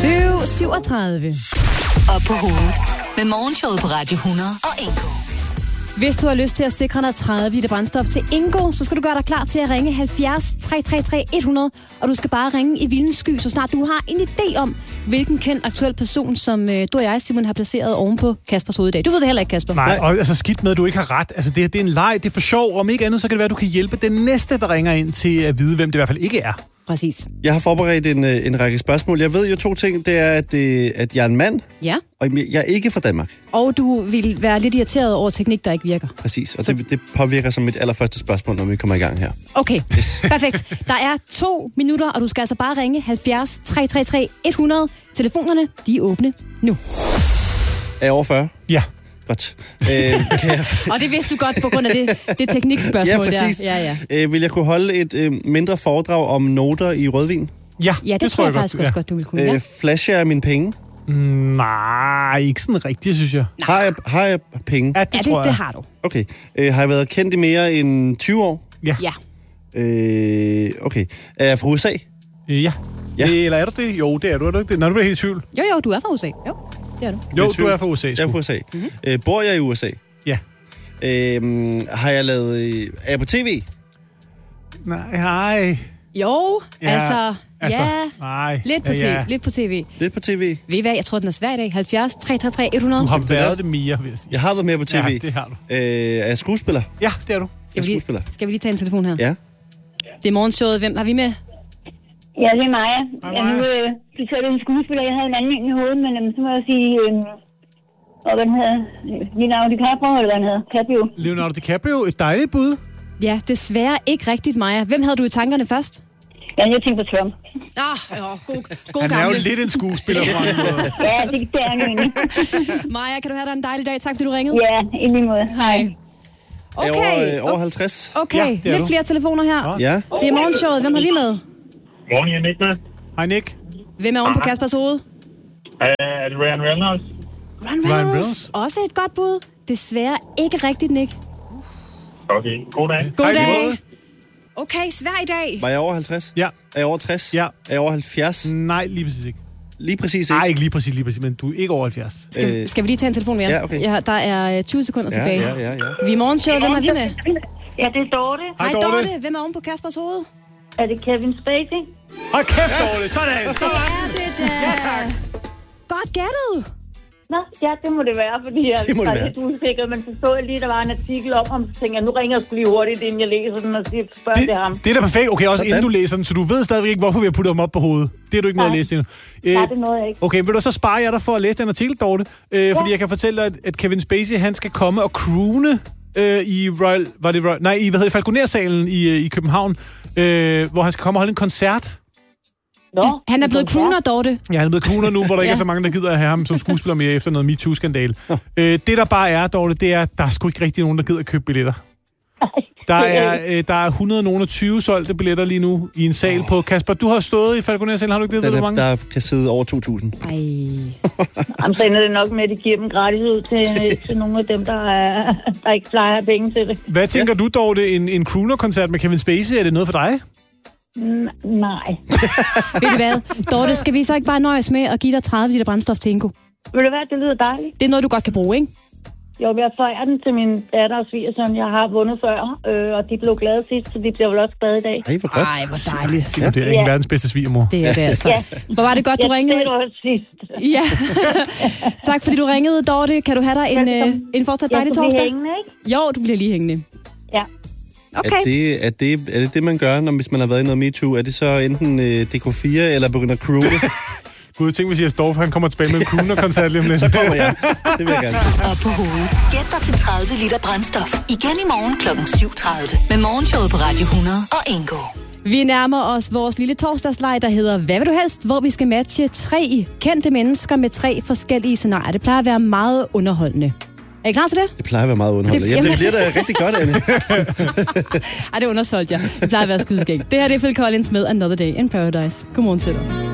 7:37. Op på hovedet med Morgenshowet på Radio 100 og Ingo. Hvis du har lyst til at sikre dig 30 liter brændstof til Ingo, så skal du gøre dig klar til at ringe 70 333 100, og du skal bare ringe i vildens sky, så snart du har en idé om, hvilken kendt aktuel person, som du og jeg, Simon, har placeret oven på Kaspers hoved i dag. Du ved det heller ikke, Kasper. Nej, og altså skidt med, at du ikke har ret. Altså det er en leg, det er for sjov. Om ikke andet, så kan det være, at du kan hjælpe den næste, der ringer ind til at vide, hvem det i hvert fald ikke er. Præcis. Jeg har forberedt en række spørgsmål. Jeg ved jo 2 ting. Det er, at jeg er en mand, Ja. og jeg er ikke fra Danmark. Og du vil være lidt irriteret over teknik, der ikke virker. Præcis, og det påvirker som mit allerførste spørgsmål, når vi kommer i gang her. Okay, perfekt. Der er 2 minutter, og du skal altså bare ringe 70 333 100. Telefonerne, de er åbne nu. Er jeg over 40? Ja. Godt. Og det vidste du godt på grund af det teknikspørgsmål ja, præcis. der. Ja. Vil jeg kunne holde et mindre foredrag om noter i rødvin? Ja, det tror jeg faktisk også godt, du vil kunne. Ja. Flasher jeg mine penge? Nej, ikke sådan rigtigt, synes jeg. Har jeg penge? Ja, det tror jeg. Det har du. Okay. Har jeg været kendt i mere end 20 år? Ja. Okay. Er jeg fra USA? Ja. Eller er du det? Jo, det er du. Er du ikke det? Når du bliver helt i tvivl. Jo, du er fra USA. Jo, det er du. Jo, du er fra USA. Jeg er fra USA. Mm-hmm. Bor jeg i USA? Ja. Har jeg lavet... Er jeg på tv? Nej. Jo, altså nej. Lidt på tv. Lidt på tv. Lidt på tv? Ved I hvad, jeg tror, den er svær i dag. 70 333 100. Du har været det mere, vil jeg sige. Jeg har været mere på tv. Ja, det har du. Er jeg skuespiller? Ja, det er du. Skal vi lige tage en telefon her? Ja. Det er morgenshowet. Hvem har vi med? Ja, det er Maja. Du sagde, det er en skuespiller. Jeg havde en anden i hovedet, men så må jeg sige... hvad den hedder? Leonardo DiCaprio, eller hvad den hedder? Leonardo DiCaprio, et dejligt bud. Ja, desværre ikke rigtigt, Maja. Hvem havde du i tankerne først? Ja, jeg tænkte på Trump. God Han er jo lidt en skuespiller på en måde. Ja, det er han egentlig. Maja, kan du have dig en dejlig dag? Tak, fordi du ringede. Ja, i lige måde. Hej. Okay. Over 50? Okay, ja, lidt flere telefoner her. Ja. Det er morgenshowet. Hvem har vi med? Morgen, jeg er Nick med. Hej, Nick. Hvem er oven på Kaspers hoved? Er det Ryan Reynolds? Ryan Reynolds. Også et godt bud. Desværre ikke rigtigt, Nick. Okay, god dag. God dag. Okay, svær i dag. Var jeg over 50? Ja. Er jeg over 60? Ja. Er jeg over 70? Nej, lige præcis ikke. Lige præcis ikke? Nej, ikke lige præcis, men du er ikke over 70. Skal vi lige tage en telefon mere? Ja, okay. Ja, der er 20 sekunder tilbage. Ja. Vi er morgenshowet. Hvem har vi med? Ja, det er Dorte. Hej, Dorte. Hvem er oven på Kaspers hoved? Er det Kevin Spacey? Hold kæft, Dorte. Sådan. Det er det da. Ja, tak. Godt gættet. Nå, ja, det må det være, fordi jeg var lidt usikker, men så jeg lige, der var en artikel om ham, så tænkte jeg, nu ringer jeg sgu lige hurtigt, inden jeg læser den og spørger til ham. Det er da perfekt. Okay, også inden du læser den, så du ved stadigvæk ikke, hvorfor vi har puttet ham op på hovedet. Det er du ikke noget at læse endnu. Nej, det nåede jeg ikke. Okay, vil du så spare jer der for at læse den artikel, Dorte? Fordi jeg kan fortælle dig, at Kevin Spacey, han skal komme og croone i Falconer-salen i København, hvor han skal komme og holde en koncert. Nå, han er blevet crooner, Dorte. Ja, han er blevet crooner nu, hvor der ikke er så mange, der gider at have ham som skuespiller mere efter noget MeToo-skandal. Det, der bare er, Dorte, det er, at der er sgu ikke rigtig nogen, der gider at købe billetter. Der er 120 solgte billetter lige nu i en sal på Kasper. Du har stået i Falconer-salen, har du ikke det? Der kan sidde over 2.000. Jamen, så ender det nok med, at de giver dem gratis ud til nogle af dem, der ikke plejer at have penge til det. Hvad tænker du, Dorte? En crooner-koncert med Kevin Spacey, er det noget for dig? Nej. Ved du hvad, Dorte, skal vi så ikke bare nøjes med at give dig 30 liter brændstof til Ingo? Ved du hvad, det lyder dejligt. Det er noget, du godt kan bruge, ikke? Jo, jeg forærer den til min datter og svigersøn. Jeg har vundet før, og de blev glade sidst, så de bliver vel også glade i dag. Ej, hvor godt. Ej, hvor dejligt. Ja. Det er ikke verdens bedste svigermor. Det er det altså. Ja. Hvor var det godt, du ringede? Det var sidst. Ja. Tak, fordi du ringede, Dorte. Kan du have dig en fortsat dejlig torsdag? Jeg hængende, ikke? Jo, du bliver lige hængende. Ja. Okay. Er det, man gør, hvis man har været i noget MeToo? Er det så enten DK4 eller begynder at croone? Gud, tænk, hvis jeg står for, han kommer tilbage med en crooner-koncert lige om lidt. Så kommer jeg. Det vil jeg gerne se. Op på hovedet. Gæt dig til 30 liter brændstof. Igen i morgen kl. 7.30. Med Morgenshowet på Radio 100 og Ingo. Vi nærmer os vores lille torsdagsleg, der hedder Hvad vil du helst? Hvor vi skal matche 3 kendte mennesker med 3 forskellige scenarier. Det plejer at være meget underholdende. Er I klar til det? Det plejer at være meget underholdende. Jamen, det bliver da rigtig godt, Anne. Ej, det undersolgte jeg. Det plejer at være skideskægt. Det her det er Phil Collins med Another Day in Paradise. Godmorgen til dig.